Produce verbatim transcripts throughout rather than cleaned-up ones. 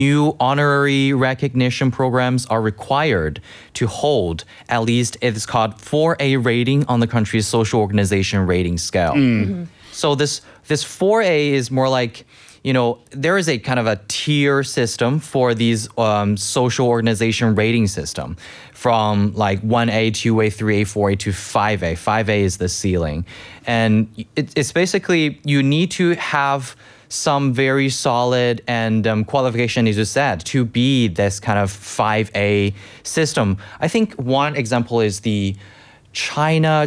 new honorary recognition programs are required to hold at least it's called four A rating on the country's social organization rating scale. Mm-hmm. So this this four A is more like, you know, there is a kind of a tier system for these um, social organization rating system from like one A, two A, three A, four A to five A. five A is the ceiling. And it, it's basically you need to have some very solid and um, qualification, as you said, to be this kind of five A system. I think one example is the China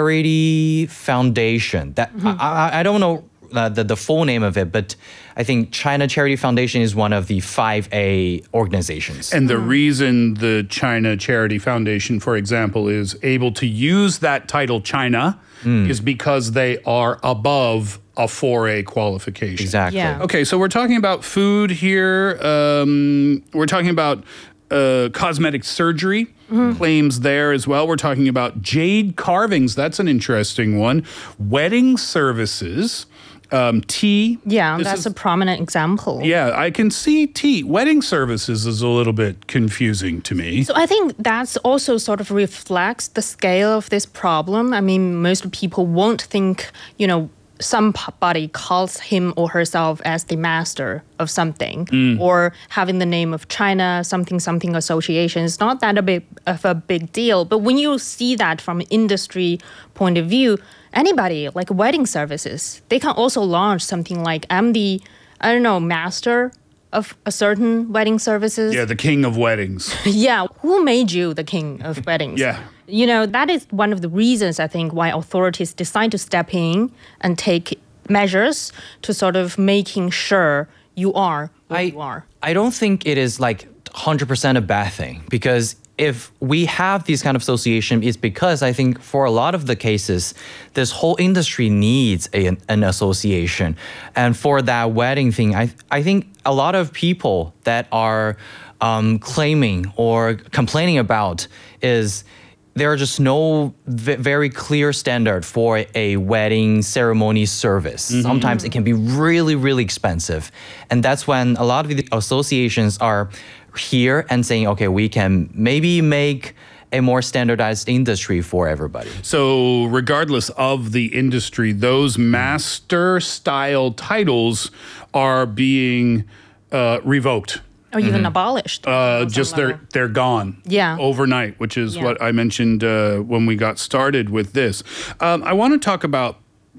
Charity Foundation. That mm-hmm. I, I don't know uh, the, the full name of it, but I think China Charity Foundation is one of the five A organizations. And the mm. reason the China Charity Foundation, for example, is able to use that title China mm. is because they are above a four A qualification. Exactly. Yeah. Okay, so we're talking about food here. Um, we're talking about uh, cosmetic surgery mm-hmm. claims there as well. We're talking about jade carvings. That's an interesting one. Wedding services. Um, tea. Yeah, this that's is, a prominent example. Yeah, I can see tea. Wedding services is a little bit confusing to me. So I think that's also sort of reflects the scale of this problem. I mean, most people won't think, you know, somebody calls him or herself as the master of something mm. or having the name of China something something association. It's not that a big of a big deal. But when you see that from an industry point of view, anybody like wedding services, they can also launch something like I'm the, I don't know, master of a certain wedding services. Yeah, the king of weddings. Yeah, who made you the king of weddings? Yeah. You know, that is one of the reasons, I think, why authorities decide to step in and take measures to sort of making sure you are what I, you are. I don't think it is like one hundred percent a bad thing, because if we have these kind of association, it's because I think for a lot of the cases, this whole industry needs a, an association. And for that wedding thing, I I think a lot of people that are um, claiming or complaining about is there are just no v- very clear standard for a wedding ceremony service. Mm-hmm. Sometimes it can be really, really expensive. And that's when a lot of the associations are here and saying, okay, we can maybe make a more standardized industry for everybody. So regardless of the industry, those master style titles are being uh, revoked. Or even mm-hmm. abolished. Uh, just they're they're gone. Yeah. Overnight, which is yeah. what I mentioned uh, when we got started with this. Um, I want to talk about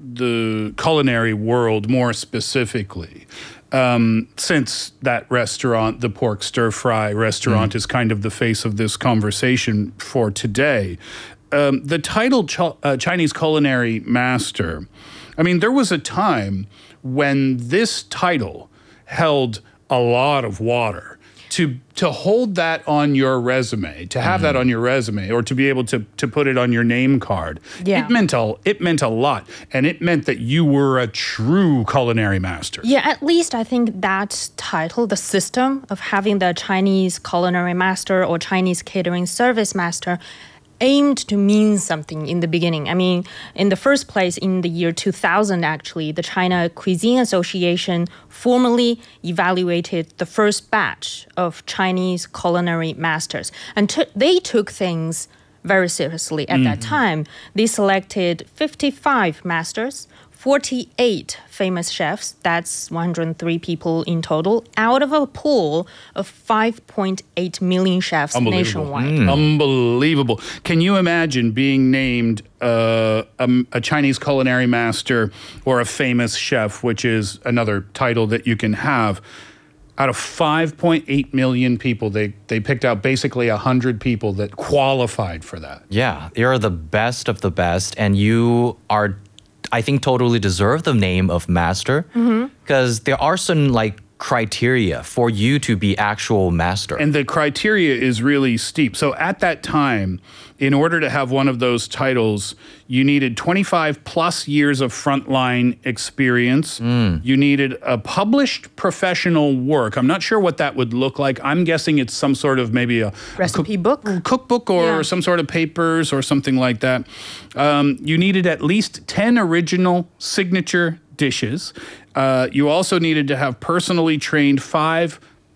the culinary world more specifically. Um, since that restaurant, the Pork Stir Fry restaurant, mm. is kind of the face of this conversation for today. Um, the title Ch- uh, Chinese Culinary Master, I mean, there was a time when this title held a lot of water. To to hold that on your resume, to have mm. that on your resume, or to be able to to put it on your name card, yeah. it meant a it meant a lot, and it meant that you were a true culinary master. Yeah, at least I think that title, the system of having the Chinese culinary master or Chinese catering service master, aimed to mean something in the beginning. I mean, in the first place, in the year two thousand, actually, the China Cuisine Association formally evaluated the first batch of Chinese culinary masters. And t- they took things very seriously at mm. that time. They selected fifty-five masters, forty-eight famous chefs, that's one hundred three people in total, out of a pool of five point eight million chefs nationwide. Mm. Unbelievable. Can you imagine being named uh, a, a Chinese culinary master or a famous chef, which is another title that you can have? Out of five point eight million people, they, they picked out basically one hundred people that qualified for that. Yeah, you're the best of the best, and you are, I think, totally deserve the name of master, because mm-hmm. there are certain like criteria for you to be actual master. And the criteria is really steep. So at that time, in order to have one of those titles, you needed twenty-five plus years of frontline experience. Mm. You needed a published professional work. I'm not sure what that would look like. I'm guessing it's some sort of maybe a recipe cook- book, cookbook or yeah. some sort of papers or something like that. Um, you needed at least ten original signature dishes. Uh, you also needed to have personally trained five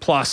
plus